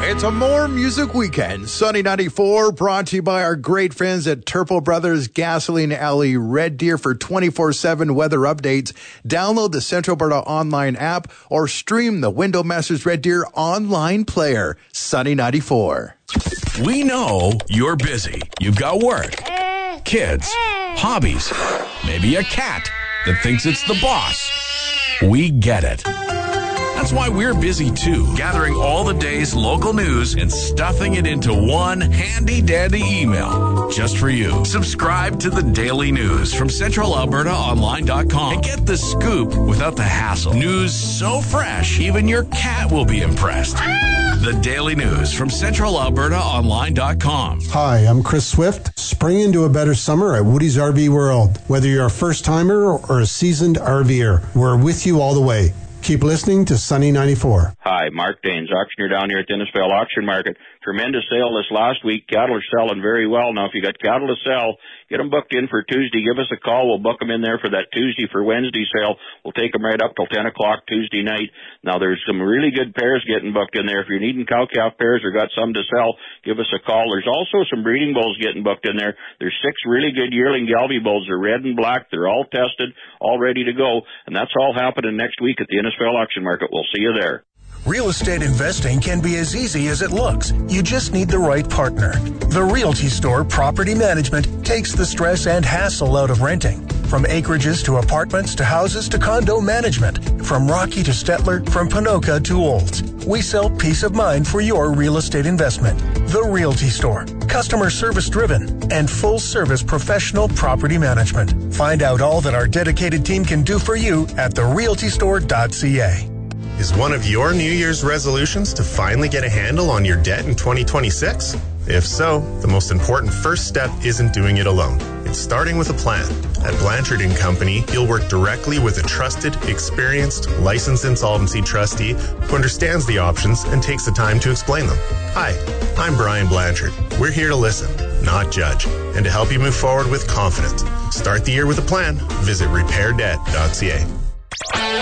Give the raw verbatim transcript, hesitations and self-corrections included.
It's a More Music Weekend. Sunny ninety-four, brought to you by our great friends at Turple Brothers Gasoline Alley Red Deer for twenty-four seven weather updates. Download the Central Alberta online app or stream the Window Masters Red Deer online player. Sunny ninety-four. We know you're busy. You've got work, kids, hobbies, maybe a cat that thinks it's the boss. We get it. That's why we're busy too, gathering all the day's local news and stuffing it into one handy-dandy email just for you. Subscribe to the Daily News from Central Alberta Online dot com and get the scoop without the hassle. News so fresh, even your cat will be impressed. The Daily News from Central Alberta Online dot com. Hi, I'm Chris Swift. Spring into a better summer at Woody's R V World. Whether you're a first-timer or a seasoned RVer, we're with you all the way. Keep listening to Sunny ninety-four. Hi, Mark Daines, auctioneer down here at the Innisfail Auction Market. Tremendous sale this last week. Cattle are selling very well. Now, if you got cattle to sell, get them booked in for Tuesday. Give us a call. We'll book them in there for that Tuesday for Wednesday sale. We'll take them right up till ten o'clock Tuesday night. Now, there's some really good pairs getting booked in there. If you're needing cow-calf pairs or got some to sell, give us a call. There's also some breeding bulls getting booked in there. There's six really good yearling Galvy bulls. They're red and black. They're all tested, all ready to go. And that's all happening next week at the Innisfail Auction Market. We'll see you there. Real estate investing can be as easy as it looks. You just need the right partner. The Realty Store Property Management takes the stress and hassle out of renting. From acreages to apartments to houses to condo management. From Rocky to Stettler, from Pinoca to Olds. We sell peace of mind for your real estate investment. The Realty Store. Customer service driven and full service professional property management. Find out all that our dedicated team can do for you at the realty store dot c a. Is one of your New Year's resolutions to finally get a handle on your debt in twenty twenty-six? If so, the most important first step isn't doing it alone. It's starting with a plan. At Blanchard and Company, you'll work directly with a trusted, experienced, licensed insolvency trustee who understands the options and takes the time to explain them. Hi, I'm Brian Blanchard. We're here to listen, not judge, and to help you move forward with confidence. Start the year with a plan. Visit repair debt dot c a.